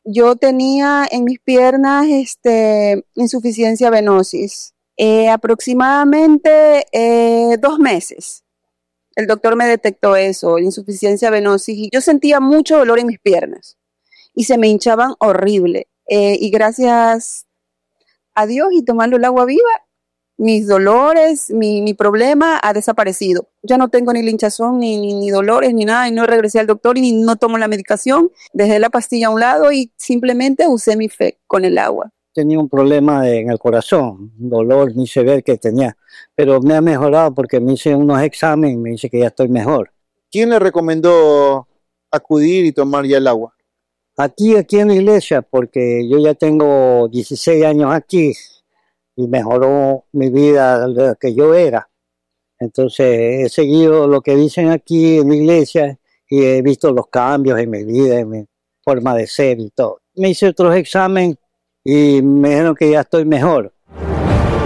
Yo tenía en mis piernas insuficiencia venosis. Aproximadamente 2 meses. El doctor me detectó eso, insuficiencia venosis, y yo sentía mucho dolor en mis piernas y se me hinchaban horrible. Y gracias a Dios y tomando el agua viva, mis dolores, mi problema ha desaparecido. Ya no tengo ni hinchazón, ni dolores, ni nada, y no regresé al doctor y no tomo la medicación. Dejé la pastilla a un lado y simplemente usé mi fe con el agua. Tenía un problema en el corazón, un dolor muy severo que tenía, pero me ha mejorado porque me hice unos exámenes y me dice que ya estoy mejor. ¿Quién le recomendó acudir y tomar ya el agua? Aquí en la iglesia, porque yo ya tengo 16 años aquí y mejoró mi vida de lo que yo era. Entonces he seguido lo que dicen aquí en la iglesia y he visto los cambios en mi vida, en mi forma de ser y todo. Me hice otros exámenes y me dijeron que ya estoy mejor.